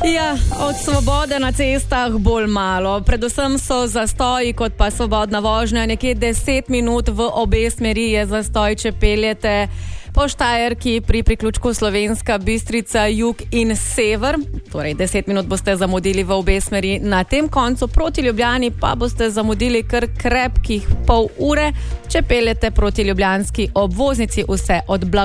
Ja, od svobode na cestah bolj malo. Predvsem so zastoji kot pa svobodna vožnja. Nekje 10 minut v obe smeri je zastoj, če peljete po Štajerki pri priključku Slovenska Bistrica, jug in sever. Torej 10 minut boste zamudili v obe smeri. Na tem koncu proti Ljubljani pa boste zamudili kar krepkih pol ure, če peljete proti ljubljanski obvoznici vse od